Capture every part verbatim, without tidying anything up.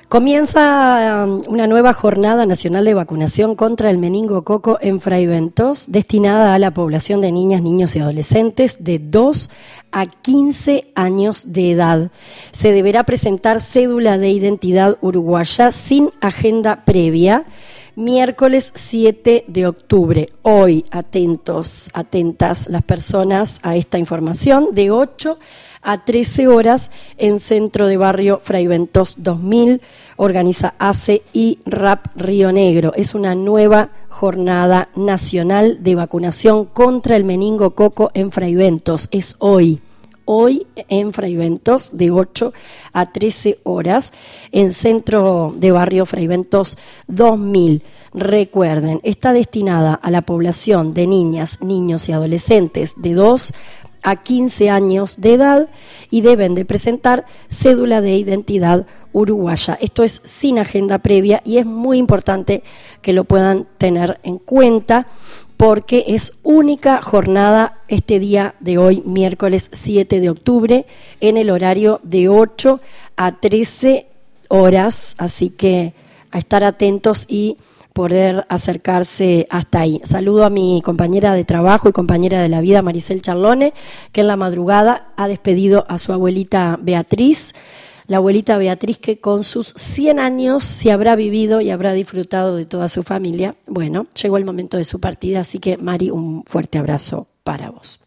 Comienza una nueva jornada nacional de vacunación contra el meningococo en Fraiventos, destinada a la población de niñas, niños y adolescentes de dos a quince años de edad. Se deberá presentar cédula de identidad uruguaya sin agenda previa, miércoles siete de octubre. Hoy, atentos, atentas las personas a esta información, de ocho a trece horas en Centro de Barrio Fraiventos dos mil, organiza A C E y R A P Río Negro. Es una nueva jornada nacional de vacunación contra el meningococo en Fraiventos. Es hoy, hoy en Fraiventos, de ocho a trece horas en Centro de Barrio Fraiventos dos mil. Recuerden, está destinada a la población de niñas, niños y adolescentes de dos a quince años de edad y deben de presentar cédula de identidad uruguaya. Esto es sin agenda previa y es muy importante que lo puedan tener en cuenta porque es única jornada este día de hoy, miércoles siete de octubre, en el horario de ocho a trece horas, así que a estar atentos y poder acercarse hasta ahí. Saludo a mi compañera de trabajo y compañera de la vida, Maricel Charlone, que en la madrugada ha despedido a su abuelita Beatriz, la abuelita Beatriz que con sus cien años se habrá vivido y habrá disfrutado de toda su familia. Bueno, llegó el momento de su partida, así que Mari, un fuerte abrazo para vos.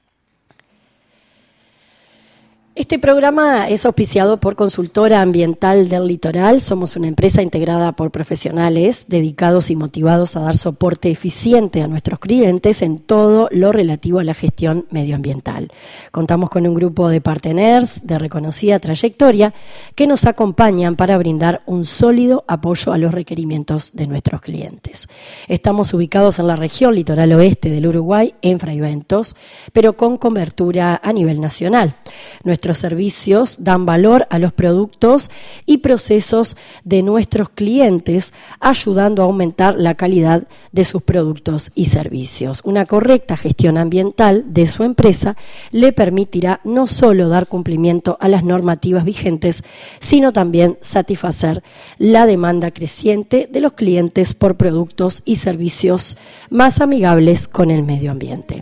Este programa es auspiciado por Consultora Ambiental del Litoral. Somos una empresa integrada por profesionales dedicados y motivados a dar soporte eficiente a nuestros clientes en todo lo relativo a la gestión medioambiental. Contamos con un grupo de partners de reconocida trayectoria que nos acompañan para brindar un sólido apoyo a los requerimientos de nuestros clientes. Estamos ubicados en la región litoral oeste del Uruguay, en Fraiventos, pero con cobertura a nivel nacional. Nuestro Nuestros servicios dan valor a los productos y procesos de nuestros clientes, ayudando a aumentar la calidad de sus productos y servicios. Una correcta gestión ambiental de su empresa le permitirá no solo dar cumplimiento a las normativas vigentes, sino también satisfacer la demanda creciente de los clientes por productos y servicios más amigables con el medio ambiente.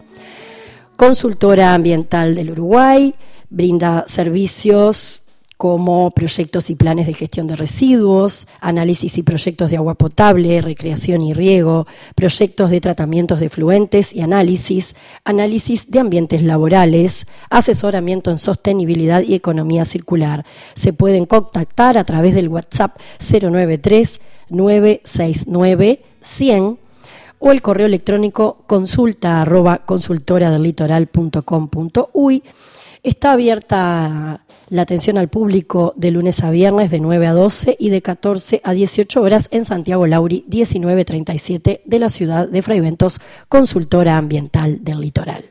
Consultora Ambiental del Uruguay brinda servicios como proyectos y planes de gestión de residuos, análisis y proyectos de agua potable, recreación y riego, proyectos de tratamientos de efluentes y análisis, análisis de ambientes laborales, asesoramiento en sostenibilidad y economía circular. Se pueden contactar a través del WhatsApp cero nueve tres, nueve seis nueve, cien o el correo electrónico consulta arroba consultora del litoral punto com punto uy. Está abierta la atención al público de lunes a viernes de nueve a doce y de catorce a dieciocho horas en Santiago Lauri diecinueve treinta y siete de la ciudad de Fraiventos, Consultora Ambiental del Litoral.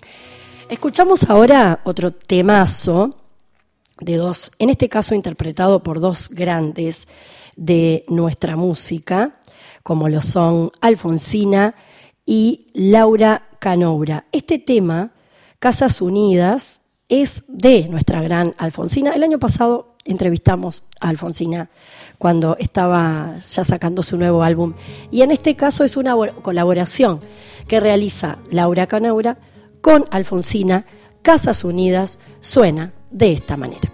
Escuchamos ahora otro temazo de dos, en este caso interpretado por dos grandes de nuestra música, como lo son Alfonsina y Laura Canoura. Este tema, Casas Unidas, es de nuestra gran Alfonsina. El año pasado entrevistamos a Alfonsina cuando estaba ya sacando su nuevo álbum. Y en este caso es una colaboración que realiza Laura Canoura con Alfonsina. Casas Unidas suena de esta manera.